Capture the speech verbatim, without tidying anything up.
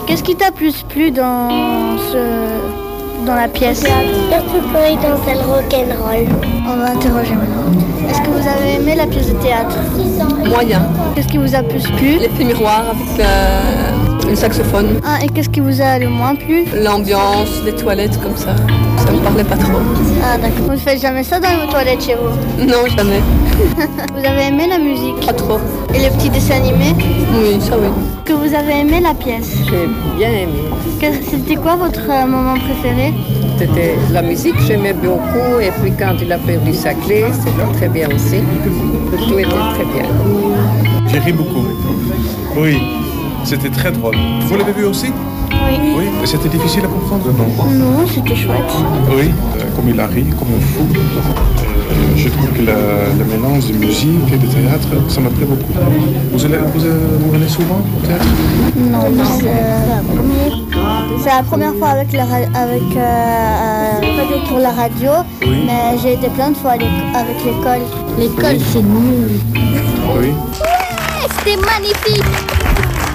Qu'est-ce qui t'a plus plu dans, ce, dans la pièce? Surtout quand il dansait le rock'n'roll. On va interroger maintenant. Est-ce que vous avez aimé la pièce de théâtre? Moyen. Qu'est-ce qui vous a plus plu? L'effet miroir avec le, le saxophone. Ah, et qu'est-ce qui vous a le moins plu? L'ambiance, les toilettes comme ça. Ça me parlait pas trop. Ah d'accord. Vous ne faites jamais ça dans vos toilettes chez vous? Non, jamais. Vous avez aimé la musique? Pas trop. Et les petits dessins animés? Oui, ça oui. Que vous avez aimé la pièce? J'ai bien aimé. C'était quoi votre euh, moment préféré? C'était la musique, j'aimais beaucoup. Et puis quand il a perdu sa clé, c'était très bien aussi. Tout était très bien. J'ai ri beaucoup. Oui, c'était très drôle. Vous l'avez vu aussi? Oui. Oui. C'était difficile à comprendre, non? Non, c'était chouette. Oui, euh, comme il a ri, comme un fou. Euh, je trouve que la- le mélange de musique et de théâtre, ça m'a plu beaucoup. Vous allez, vous, allez- vous venez souvent au théâtre? Non, c'est c'est la première fois avec, la, ra- avec, euh, euh, pour la radio, Oui. mais j'ai été plein de fois à l'éc- avec l'école. L'école, c'est nul. Oui. C'était magnifique.